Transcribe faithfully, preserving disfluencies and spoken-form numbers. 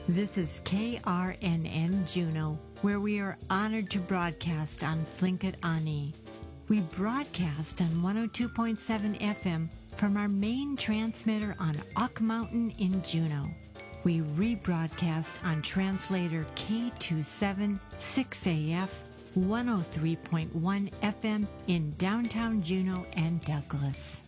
This is K R N N Juneau, where we are honored to broadcast on Tlingit Ani. We broadcast on one oh two point seven F M from our main transmitter on Uck Mountain in Juneau. We rebroadcast on translator K two seven six A F one oh three point one F M in downtown Juneau and Douglas.